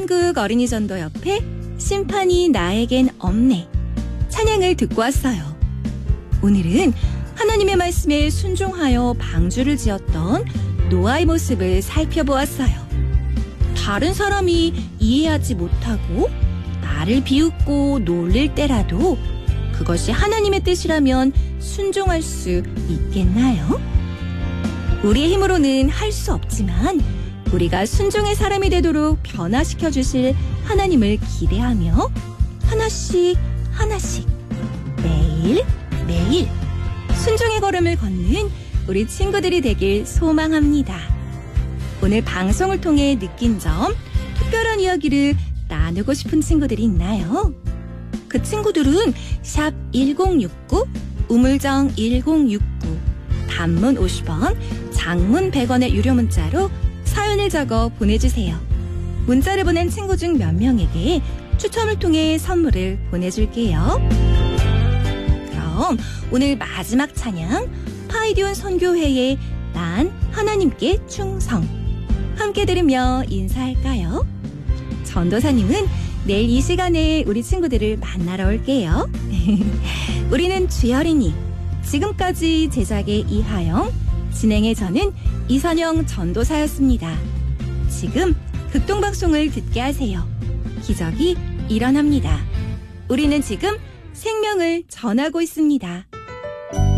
한국 어린이전도 옆에 심판이 나에겐 없네 찬양을 듣고 왔어요. 오늘은 하나님의 말씀에 순종하여 방주를 지었던 노아의 모습을 살펴보았어요. 다른 사람이 이해하지 못하고 나를 비웃고 놀릴 때라도 그것이 하나님의 뜻이라면 순종할 수 있겠나요? 우리의 힘으로는 할 수 없지만 우리가 순종의 사람이 되도록 변화시켜 주실 하나님을 기대하며 하나씩 매일 순종의 걸음을 걷는 우리 친구들이 되길 소망합니다. 오늘 방송을 통해 느낀 점, 특별한 이야기를 나누고 싶은 친구들이 있나요? 그 친구들은 샵 1069, 우물정 1069, 단문 50원, 장문 100원의 유료 문자로 사연을 적어 보내주세요. 문자를 보낸 친구 중 몇 명에게 추첨을 통해 선물을 보내줄게요. 그럼 오늘 마지막 찬양 파이디온 선교회의 난 하나님께 충성 함께 들으며 인사할까요? 전도사님은 내일 이 시간에 우리 친구들을 만나러 올게요. 우리는 주여리니 지금까지 제작의 이하영, 진행의 저는 이선영 전도사였습니다. 지금 극동방송을 듣게 하세요. 기적이 일어납니다. 우리는 지금 생명을 전하고 있습니다.